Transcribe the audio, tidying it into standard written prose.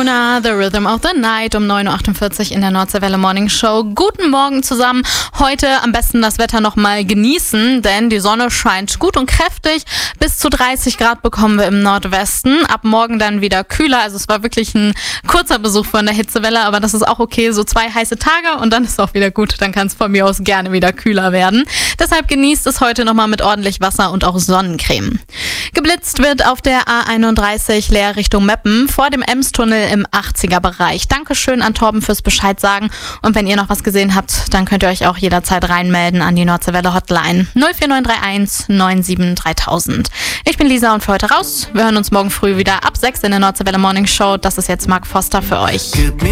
Fiona, The Rhythm of the Night um 9.48 Uhr in der Nordseewelle Morning Show. Guten Morgen zusammen. Heute am besten das Wetter nochmal genießen, denn die Sonne scheint gut und kräftig. Bis zu 30 Grad bekommen wir im Nordwesten. Ab morgen dann wieder kühler. Also es war wirklich ein kurzer Besuch von der Hitzewelle, aber das ist auch okay. So 2 heiße Tage und dann ist es auch wieder gut. Dann kann es von mir aus gerne wieder kühler werden. Deshalb genießt es heute nochmal mit ordentlich Wasser und auch Sonnencreme. Geblitzt wird auf der A31 Leer Richtung Meppen vor dem Emstunnel im 80er-Bereich. Dankeschön an Torben fürs Bescheid sagen. Und wenn ihr noch was gesehen habt, dann könnt ihr euch auch jederzeit reinmelden an die Nordseewelle Hotline 04931 97 3000. Ich bin Lisa und für heute raus. Wir hören uns morgen früh wieder ab 6 in der Nordseewelle Morning Show. Das ist jetzt Mark Foster für euch.